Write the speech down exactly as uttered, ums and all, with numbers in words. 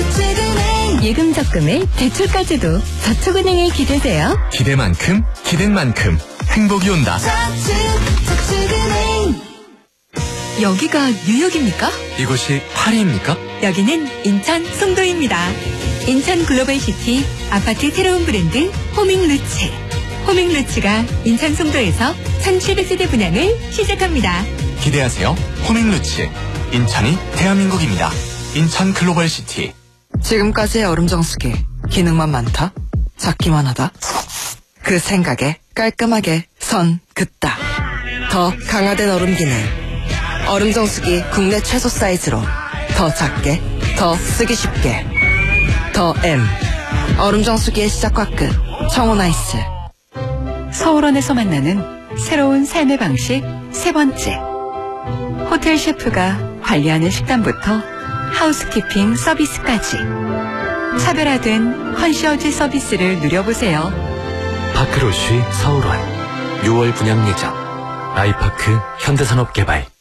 저축은행. 예금 적금에 대출까지도 저축은행에 기대세요. 기대만큼 기댄 만큼 행복이 온다. 저축, 저축은행. 여기가 뉴욕입니까? 이곳이 파리입니까? 여기는 인천 송도입니다. 인천 글로벌시티 아파트 새로운 브랜드 호밍루츠. 호밍루츠가 인천 송도에서 천칠백 세대 분양을 시작합니다. 기대하세요. 호밍루츠. 인천이 대한민국입니다. 인천 글로벌시티. 지금까지의 얼음 정수기 기능만 많다, 작기만 하다. 그 생각에 깔끔하게 선 긋다. 더 강화된 얼음 기능. 얼음 정수기 국내 최소 사이즈로 더 작게, 더 쓰기 쉽게. 더 M. 얼음 정수기의 시작과 끝. 청호나이스. 서울원에서 만나는 새로운 삶의 방식 세 번째. 호텔 셰프가 관리하는 식단부터 하우스키핑 서비스까지 차별화된 컨시어지 서비스를 누려보세요. 파크로쉬 서울원 유월 분양 예정. 아이파크 현대산업개발.